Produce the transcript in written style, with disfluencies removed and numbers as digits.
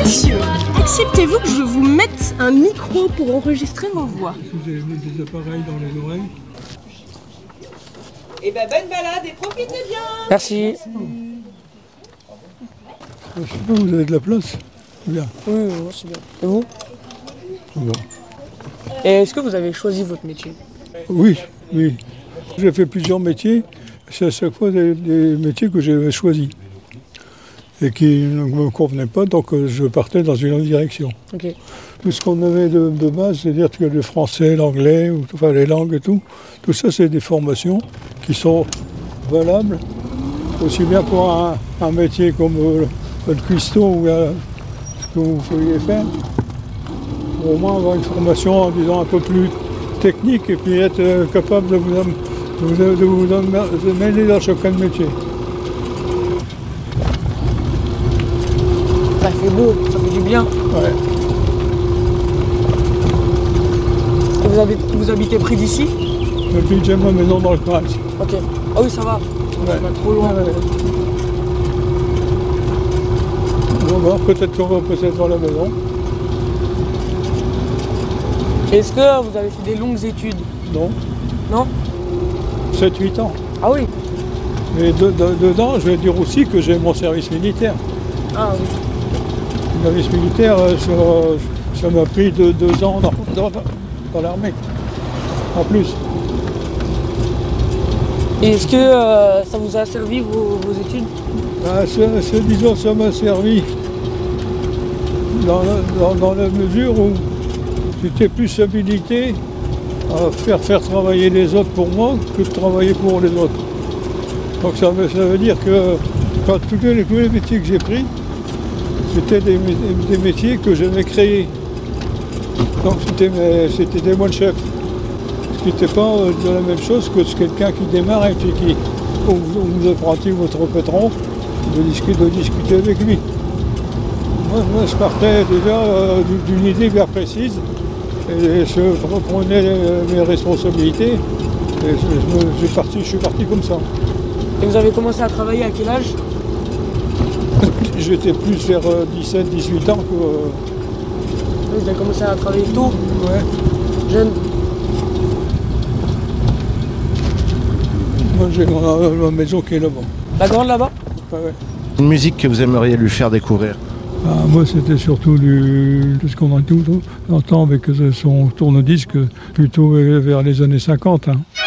Messieurs, acceptez-vous que je vous mette un micro pour enregistrer vos voix? Vous avez mis des appareils dans les oreilles. Eh ben, bonne balade et profitez bien. Merci. Je sais pas, vous avez de la place? Bien. Oui, c'est bien. Et vous? Bon. Et est-ce que vous avez choisi votre métier? Oui, oui. J'ai fait plusieurs métiers. C'est à chaque fois des métiers que j'avais choisis et qui ne me convenaient pas, donc je partais dans une autre direction. Ok. Tout ce qu'on avait de base, c'est-à-dire que le français, l'anglais, enfin les langues et tout ça c'est des formations qui sont valables aussi bien pour un métier comme le cuistot ou ce que vous pourriez faire, ou au moins avoir une formation, disons, un peu plus technique et puis être capable de vous mêler dans chacun de métier. Ça fait beau, ça fait du bien. Ouais. Et vous habitez près d'ici? Et puis j'ai ma maison dans le coin. Ok. Ah oui, ça va. Ouais. Pas trop loin. Ouais. On va voir, peut-être qu'on va passer devant la maison. Est-ce que vous avez fait des longues études? Non. Non? 7-8 ans. Ah oui. Mais dedans, je vais dire aussi que j'ai mon service militaire. Ah oui. Le service militaire, ça m'a pris 2 ans dans l'armée, en plus. Et est-ce que ça vous a servi vos études? Disons, ça m'a servi dans la mesure où j'étais plus habilité à faire travailler les autres pour moi que de travailler pour les autres. Donc ça veut dire que tous les métiers que j'ai pris, c'était des métiers que j'avais créés. Donc c'était des moines chefs. Ce qui n'était pas de la même chose que quelqu'un qui démarre et puis qui vous apprenti votre patron de discuter avec lui. Moi je partais déjà d'une idée bien précise et je reprenais mes responsabilités et je suis parti comme ça. Et vous avez commencé à travailler à quel âge? J'étais plus vers 17-18 ans que... Vous avez commencé à travailler tôt? Ouais. Jeune? Moi j'ai ma maison qui est là-bas. La grande là-bas? Ouais. Une musique que vous aimeriez lui faire découvrir? Moi c'était surtout tout ce qu'on entend avec son tourne-disque plutôt vers les années 50. Hein.